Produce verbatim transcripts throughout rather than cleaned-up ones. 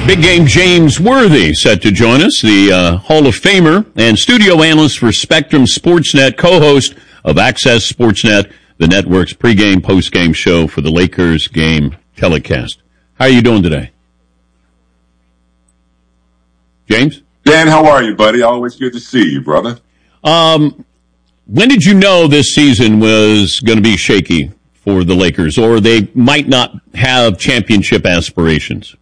Big game James Worthy set to join us, the uh, Hall of Famer and studio analyst for Spectrum Sportsnet, co-host of Access Sportsnet, the network's pregame, postgame show for the Lakers game telecast. How are you doing today? James? Dan, how are you, buddy? Always good to see you, brother. Um, when did you know this season was going to be shaky for the Lakers, or they might not have championship aspirations?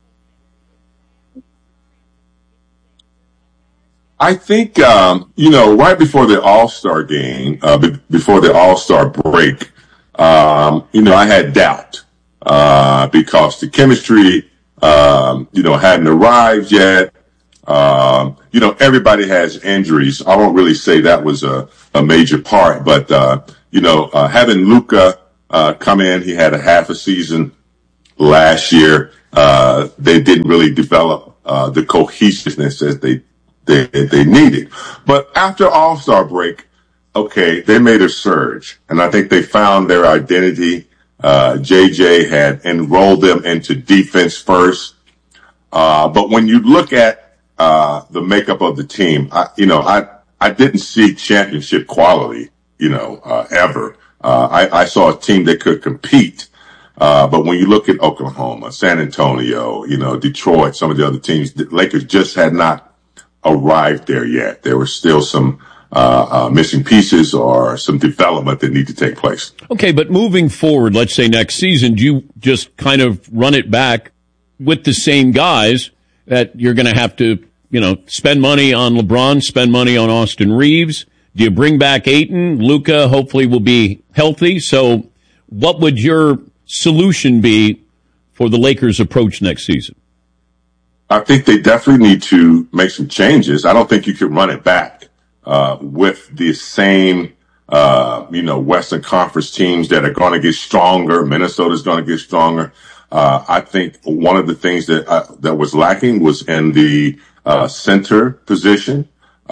I think, um, you know, right before the All-Star game, uh, be- before the All-Star break, um, you know, I had doubt, uh, because the chemistry, um, you know, hadn't arrived yet. Um, you know, everybody has injuries. I won't really say that was a, a major part, but, uh, you know, uh, having Luka, uh, come in, he had a half a season last year. Uh, they didn't really develop, uh, the cohesiveness as they They, they needed. But after All-Star break, okay, they made a surge. And I think they found their identity. Uh, J J had enrolled them into defense first. Uh, but when you look at, uh, the makeup of the team, I, you know, I, I didn't see championship quality, you know, uh, ever. Uh, I, I saw a team that could compete. Uh, but when you look at Oklahoma, San Antonio, you know, Detroit, some of the other teams, the Lakers just had not arrived there yet. There were still some uh, uh, missing pieces or some development that need to take place. Okay, but moving forward, let's say next season, do you just kind of run it back with the same guys that you're going to have to, you know, spend money on LeBron, spend money on Austin Reeves? Do you bring back Ayton? Luka hopefully will be healthy. So what would your solution be for the Lakers' approach next season? I think they definitely need to make some changes. I don't think you can run it back uh, with the same, uh, you know, Western Conference teams that are going to get stronger. Minnesota's going to get stronger. Uh, I think one of the things that uh, that was lacking was in the uh, center position.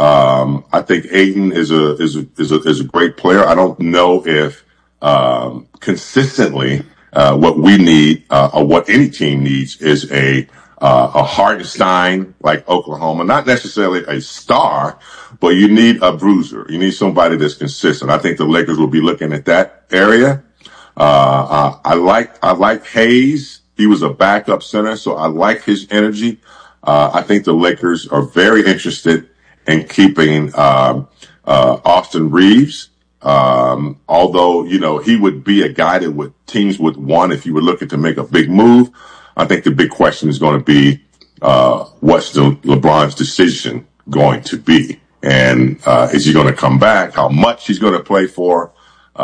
Um, I think Ayton is a is a, is a is a great player. I don't know if um, consistently uh, what we need uh, or what any team needs is a Uh, a Hartenstein like Oklahoma, not necessarily a star, but you need a bruiser. You need somebody that's consistent. I think the Lakers will be looking at that area. Uh, uh, I like, I like Hayes. He was a backup center, so I like his energy. Uh, I think the Lakers are very interested in keeping, um, uh, Austin Reeves. Um, although, you know, he would be a guy that would teams would want if you were looking to make a big move. I think the big question is going to be, uh, what's the LeBron's decision going to be? And, uh, is he going to come back? How much he's going to play for?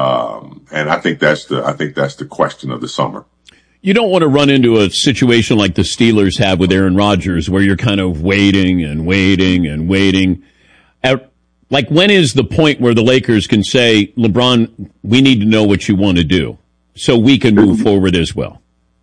Um, and I think that's the, I think that's the question of the summer. You don't want to run into a situation like the Steelers have with Aaron Rodgers where you're kind of waiting and waiting and waiting. At, like, when is the point where the Lakers can say, LeBron, we need to know what you want to do so we can move forward as well?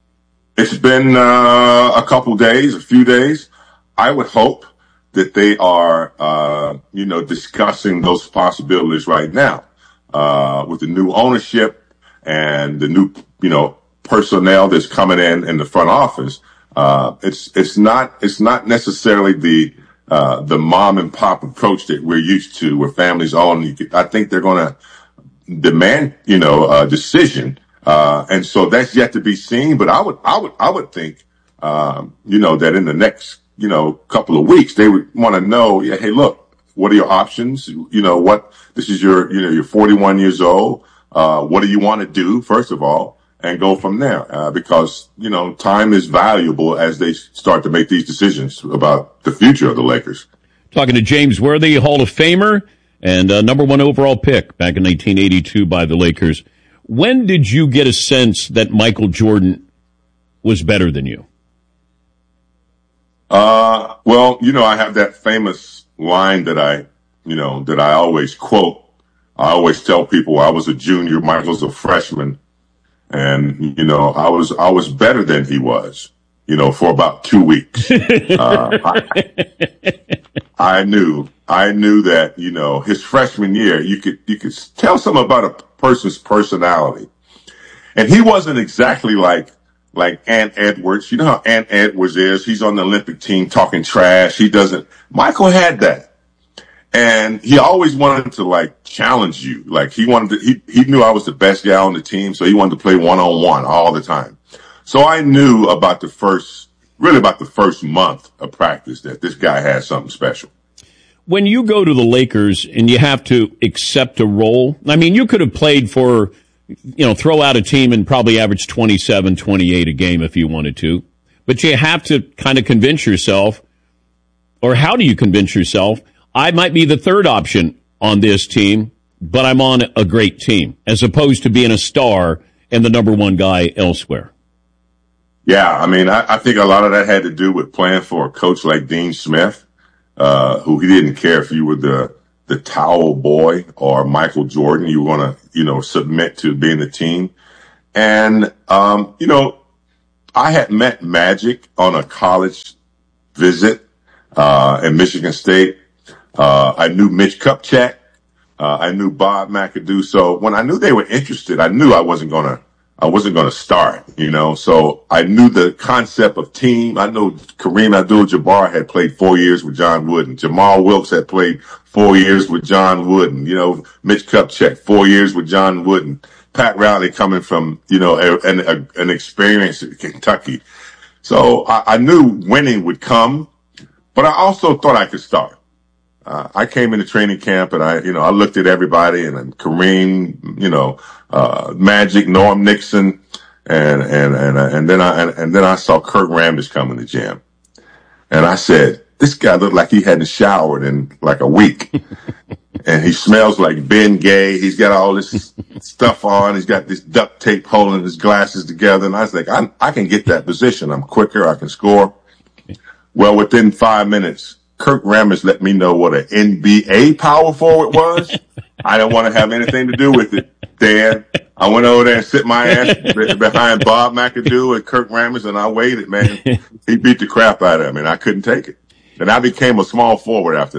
It's been uh, a couple days, a few days. I would hope that they are, uh, you know, discussing those possibilities right now uh, with the new ownership and the new, you know, personnel that's coming in in the front office. Uh, it's it's not it's not necessarily the uh, the mom and pop approach that we're used to, where families own. I think they're going to demand, you know, a decision. Uh, and so that's yet to be seen, but I would, I would, I would think, um, you know, that in the next, you know, couple of weeks, they would want to know, yeah, hey, look, what are your options? You know, what, this is your, you know, you're forty-one years old. Uh, what do you want to do, first of all, and go from there? Uh, because, you know, time is valuable as they start to make these decisions about the future of the Lakers. Talking to James Worthy, Hall of Famer and uh, number one overall pick back in nineteen eighty-two by the Lakers. When did you get a sense that Michael Jordan was better than you? Uh, well, you know, I have that famous line that I, you know, that I always quote. I always tell people I was a junior, Michael's a freshman. And, you know, I was, I was better than he was, you know, for about two weeks. uh, I, I knew, I knew that, you know, his freshman year, you could, you could tell something about a person's personality. And he wasn't exactly like like Ant Edwards. You know how Ant Edwards is. He's on the Olympic team talking trash. He doesn't. Michael had that. And he always wanted to like challenge you. Like he wanted to, he, he knew I was the best guy on the team. So he wanted to play one on one all the time. So I knew about the first, really about the first month of practice that this guy had something special. When you go to the Lakers and you have to accept a role, I mean, you could have played for, you know, throw out a team and probably average twenty-seven, twenty-eight a game if you wanted to. But you have to kind of convince yourself, or how do you convince yourself, I might be the third option on this team, but I'm on a great team, as opposed to being a star and the number one guy elsewhere? Yeah, I mean, I, I think a lot of that had to do with playing for a coach like Dean Smith, uh, who he didn't care if you were the, the towel boy or Michael Jordan. You were going to, you know, submit to being the team. And, um, you know, I had met Magic on a college visit, uh, in Michigan State. Uh, I knew Mitch Kupchak. Uh, I knew Bob McAdoo. So when I knew they were interested, I knew I wasn't going to, I wasn't going to start, you know, so I knew the concept of team. I know Kareem Abdul-Jabbar had played four years with John Wooden. Jamal Wilkes had played four years with John Wooden. You know, Mitch Kupchak, four years with John Wooden. Pat Riley coming from, you know, a, an, a, an experience in Kentucky. So I, I knew winning would come, but I also thought I could start. Uh, I came into training camp and I, you know, I looked at everybody and, and Kareem, you know, uh, Magic, Norm Nixon, and, and, and, uh, and then I, and, and then I saw Kurt Rambis come in the gym. And I said, this guy looked like he hadn't showered in like a week. And he smells like Ben Gay. He's got all this stuff on. He's got this duct tape holding his glasses together. And I was like, I, I can get that position. I'm quicker. I can score. Well, within five minutes, Kurt Rambis let me know what an N B A power forward was. I don't want to have anything to do with it, Dan. I went over there and sit my ass behind Bob McAdoo and Kurt Rambis, and I waited, man. He beat the crap out of me, and I couldn't take it. And I became a small forward after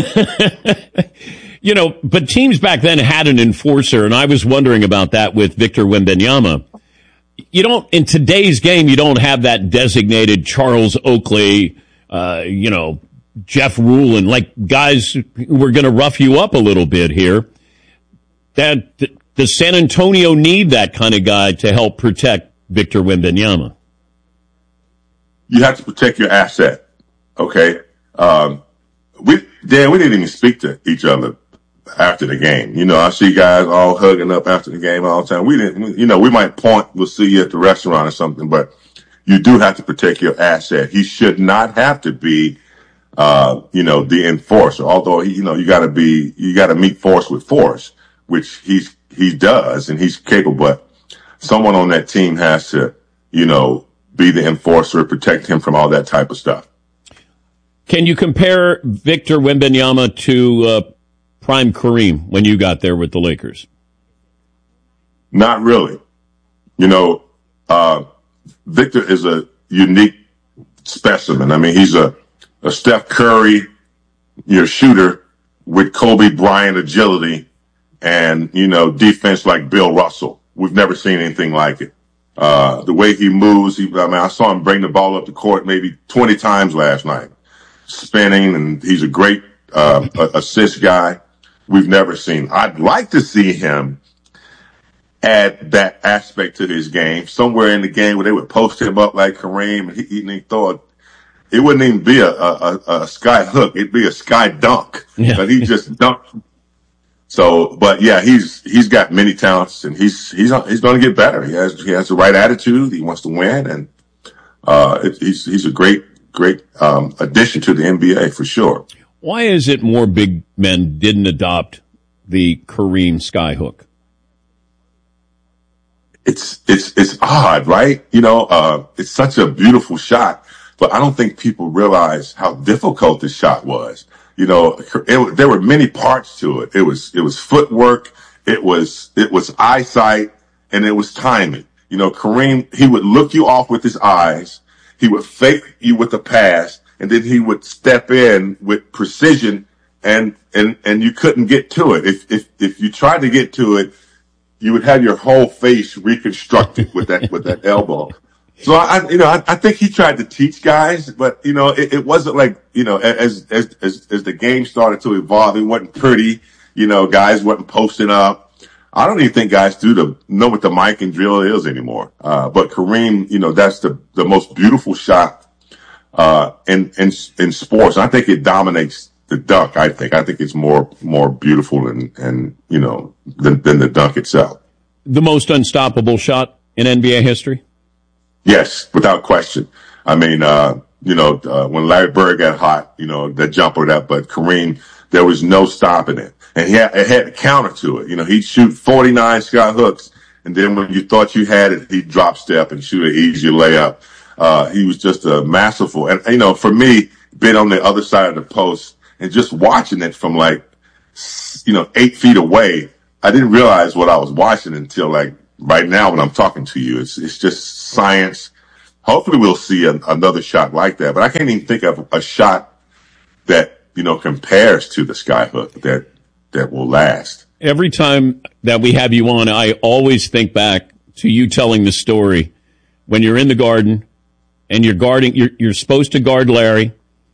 that. You know, but teams back then had an enforcer, and I was wondering about that with Victor Wembanyama. You don't, in today's game, you don't have that designated Charles Oakley, uh, you know, Jeff Rulin, like guys who were going to rough you up a little bit here. That, does San Antonio need that kind of guy to help protect Victor Wembanyama? You have to protect your asset. Okay. Um, we, Dan, we didn't even speak to each other after the game. You know, I see guys all hugging up after the game all the time. We didn't, you know, we might point, we'll see you at the restaurant or something, but you do have to protect your asset. He should not have to be, uh, you know, the enforcer, although he, you know, you gotta be, you gotta meet force with force, which he's, he does and he's capable, but someone on that team has to, you know, be the enforcer, protect him from all that type of stuff. Can you compare Victor Wembanyama to, uh, prime Kareem when you got there with the Lakers? Not really. You know, uh, Victor is a unique specimen. I mean, he's a, a Steph Curry, your shooter with Kobe Bryant agility and, you know, defense like Bill Russell. We've never seen anything like it. Uh, the way he moves, he, I mean, I saw him bring the ball up the court maybe twenty times last night, spinning, and he's a great, uh, assist guy. We've never seen. I'd like to see him add that aspect to his game somewhere in the game where they would post him up like Kareem and he, he'd throw a, it wouldn't even be a, a, a sky hook. It'd be a sky dunk, yeah. But he just dunked. So, but yeah, he's, he's got many talents and he's, he's, he's going to get better. He has, he has the right attitude. He wants to win. And, uh, it, he's, he's a great, great, um, addition to the N B A for sure. Why is it more big men didn't adopt the Kareem skyhook? It's, it's, it's odd, right? You know, uh, it's such a beautiful shot, but I don't think people realize how difficult this shot was. You know, it, there were many parts to it. It was, it was footwork. It was, it was eyesight and it was timing. You know, Kareem, he would look you off with his eyes. He would fake you with a pass and then he would step in with precision and, and, and you couldn't get to it. If, if, if you tried to get to it, you would have your whole face reconstructed with that, with that elbow. So I, you know, I, I think he tried to teach guys, but you know, it, it wasn't like, you know, as, as, as, as the game started to evolve, it wasn't pretty, you know, guys wasn't posting up. I don't even think guys do the, know what the mic and drill is anymore. Uh, but Kareem, you know, that's the, the most beautiful shot, uh, in, in, in sports. I think it dominates the dunk. I think, I think it's more, more beautiful and, and, you know, than, than the dunk itself. The most unstoppable shot in N B A history? Yes, without question. I mean, uh, you know, uh, when Larry Bird got hot, you know, that jumper, that, but Kareem, there was no stopping it. And he had, it had a counter to it. You know, he'd shoot forty-nine sky hooks. And then when you thought you had it, he'd drop step and shoot an easy layup. Uh, he was just a masterful. And, you know, for me, being on the other side of the post and just watching it from like, you know, eight feet away, I didn't realize what I was watching until like, right now, when I'm talking to you, it's it's just science. Hopefully, we'll see a, another shot like that. But I can't even think of a shot that, you know, compares to the skyhook that that will last. Every time that we have you on, I always think back to you telling the story when you're in the Garden and you're guarding. You're, you're supposed to guard Larry,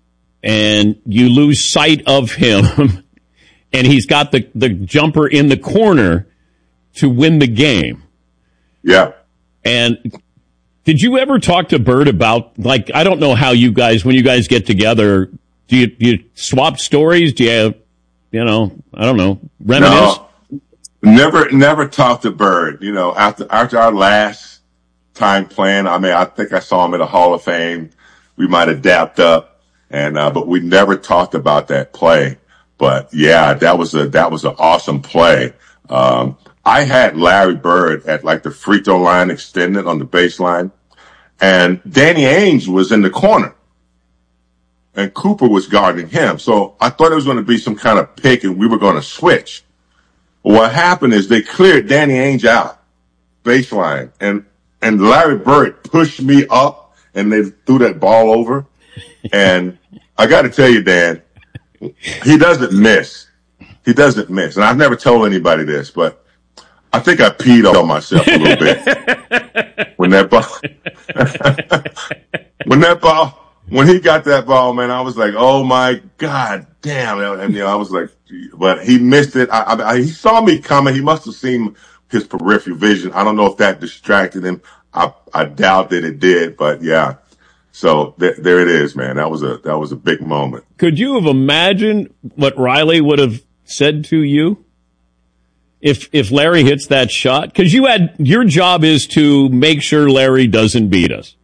and you lose sight of him, and he's got the the jumper in the corner to win the game. Yeah. And did you ever talk to Bird about, like, I don't know how you guys, when you guys get together, do you, do you swap stories? Do you have, you know, I don't know, reminisce? No, never, never talked to Bird. You know, after, after our last time playing, I mean, I think I saw him at the Hall of Fame. We might have dapped up and, uh, but we never talked about that play. But yeah, that was a, that was an awesome play. Um, I had Larry Bird at like the free throw line extended on the baseline, and Danny Ainge was in the corner, and Cooper was guarding him. So I thought it was going to be some kind of pick, and we were going to switch. What happened is they cleared Danny Ainge out, baseline, and and Larry Bird pushed me up, and they threw that ball over. And I got to tell you, Dan, he doesn't miss. He doesn't miss. And I've never told anybody this, but I think I peed on myself a little bit when that ball, when that ball, when he got that ball, man, I was like, oh my God, damn. And, you know, I was like, but he missed it. I, I, I, he saw me coming. He must have seen his peripheral vision. I don't know if that distracted him. I, I doubt that it did, but yeah. So th- there it is, man. That was a, that was a big moment. Could you have imagined what Riley would have said to you if if Larry hits that shot? Because you had, your job is to make sure Larry doesn't beat us.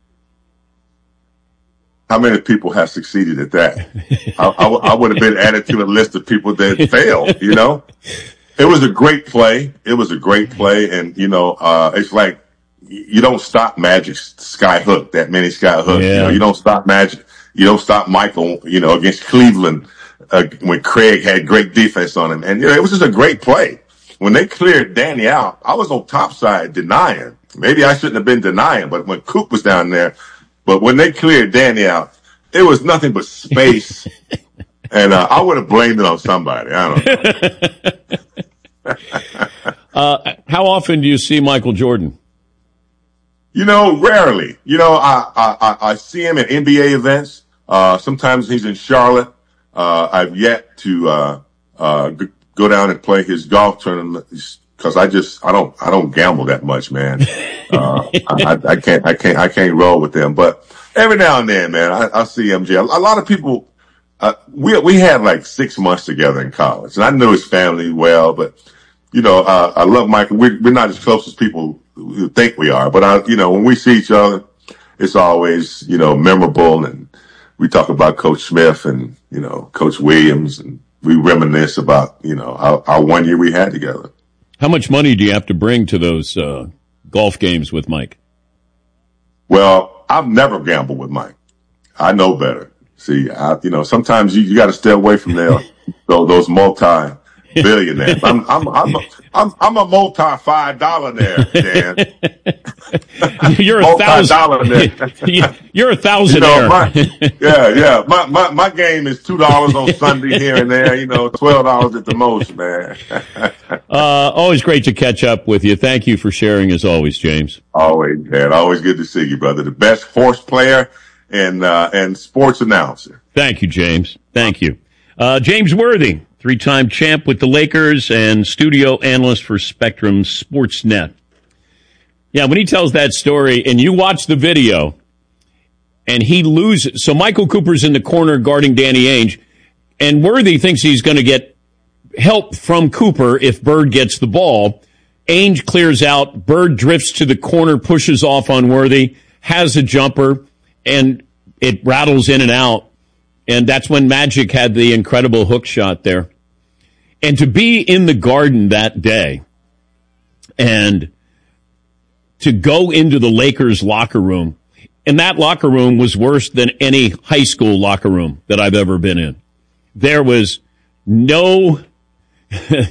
How many people have succeeded at that? I, I, I would have been added to a list of people that failed, you know? It was a great play. It was a great play. And, you know, uh, it's like, you don't stop Magic sky hook, that many sky hooks. Yeah. You know, you don't stop Magic. You don't stop Michael, you know, against Cleveland, uh, when Craig had great defense on him. And, you know, it was just a great play. When they cleared Danny out, I was on top side denying. Maybe I shouldn't have been denying, but when Coop was down there, but when they cleared Danny out, it was nothing but space. And, uh, I would have blamed it on somebody. I don't know. uh, how often do you see Michael Jordan? You know, rarely. You know, I, I, I see him at N B A events. Uh, sometimes he's in Charlotte. Uh, I've yet to, uh, uh, g- go down and play his golf tournament because I just, I don't, I don't gamble that much, man. Uh, I, I can't, I can't, I can't roll with them. But every now and then, man, I, I see M J. A lot of people, uh, we, we had like six months together in college, and I knew his family well, but, you know, uh, I love Michael. We're, we're not as close as people who think we are, but I, you know, when we see each other, it's always, you know, memorable, and we talk about Coach Smith and, you know, Coach Williams, and we reminisce about, you know, our, our one year we had together. How much money do you have to bring to those uh, golf games with Mike? Well, I've never gambled with Mike. I know better. See, I, you know, sometimes you, you got to stay away from there, those, those multi, billionaires. I'm I'm I'm a, I'm, I'm a multi five dollar there, Dan. You're a thousand. You're a thousand. You know, my, yeah, yeah. My, my my game is two dollars on Sunday here and there. You know, twelve dollars at the most, man. uh, always great to catch up with you. Thank you for sharing, as always, James. Always, man. Always good to see you, brother. The best horse player and uh, and sports announcer. Thank you, James. Thank you, uh, James Worthy. Three-time champ with the Lakers and studio analyst for Spectrum Sportsnet. Yeah, when he tells that story, and you watch the video, and he loses. So Michael Cooper's in the corner guarding Danny Ainge, and Worthy thinks he's going to get help from Cooper if Bird gets the ball. Ainge clears out. Bird drifts to the corner, pushes off on Worthy, has a jumper, and it rattles in and out. And that's when Magic had the incredible hook shot there. And to be in the Garden that day and to go into the Lakers locker room, and that locker room was worse than any high school locker room that I've ever been in. There was no, there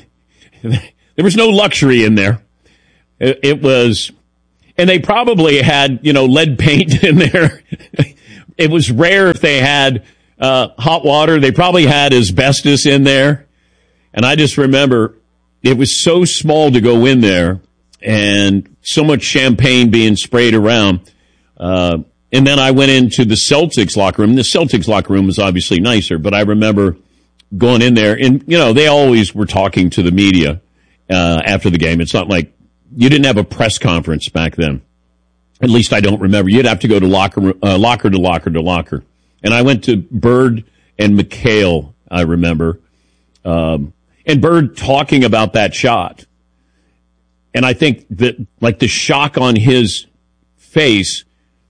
was no luxury in there. It, it was, and they probably had, you know, lead paint in there. It was rare if they had uh, hot water. They probably had asbestos in there. And I just remember it was so small to go in there and so much champagne being sprayed around. Uh, and then I went into the Celtics locker room. The Celtics locker room was obviously nicer, but I remember going in there and, you know, they always were talking to the media uh, after the game. It's not like you didn't have a press conference back then. At least I don't remember. You'd have to go to locker, uh, locker to locker to locker. And I went to Bird and McHale, I remember. Um, And Bird talking about that shot. And I think that, like, the shock on his face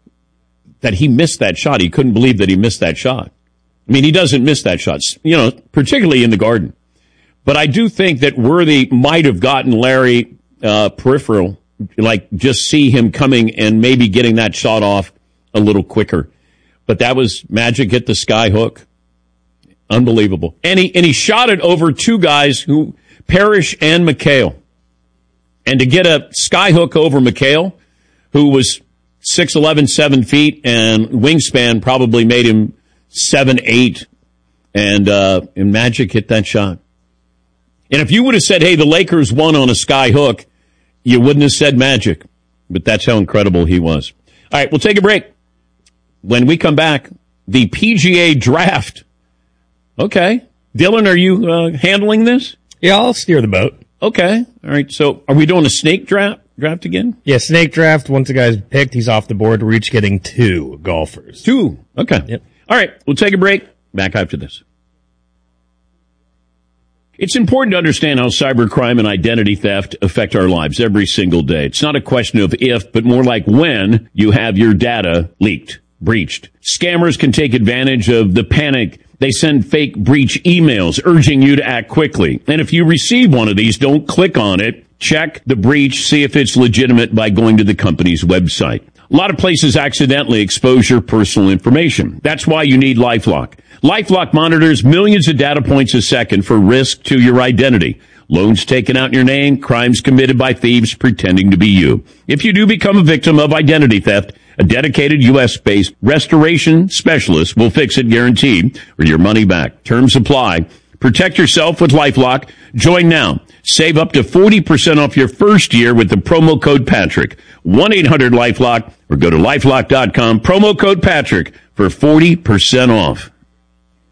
that he missed that shot. He couldn't believe that he missed that shot. I mean, he doesn't miss that shot, you know, particularly in the Garden. But I do think that Worthy might have gotten Larry uh, peripheral, like just see him coming and maybe getting that shot off a little quicker. But that was Magic hit the sky hook. Unbelievable. And he, and he shot it over two guys who, Parrish and McHale. And to get a skyhook over McHale, who was six eleven, seven feet, and wingspan probably made him seven eight, and, uh, and Magic hit that shot. And if you would have said, hey, the Lakers won on a skyhook, you wouldn't have said Magic. But that's how incredible he was. All right, we'll take a break. When we come back, the P G A draft. Okay. Dylan, are you uh, handling this? Yeah, I'll steer the boat. Okay. All right. So are we doing a snake draft draft again? Yeah, snake draft. Once the guy's picked, he's off the board. We're each getting two golfers. Two. Okay. Yep. All right. We'll take a break. Back after this. It's important to understand how cybercrime and identity theft affect our lives every single day. It's not a question of if, but more like when you have your data leaked, breached. Scammers can take advantage of the panic. They send fake breach emails urging you to act quickly. And if you receive one of these, don't click on it. Check the breach, see if it's legitimate by going to the company's website. A lot of places accidentally expose your personal information. That's why you need LifeLock. LifeLock monitors millions of data points a second for risk to your identity. Loans taken out in your name, crimes committed by thieves pretending to be you. If you do become a victim of identity theft, a dedicated U S-based restoration specialist will fix it guaranteed or your money back. Terms apply. Protect yourself with LifeLock. Join now. Save up to forty percent off your first year with the promo code Patrick. one eight hundred LifeLock or go to LifeLock dot com. Promo code Patrick for forty percent off.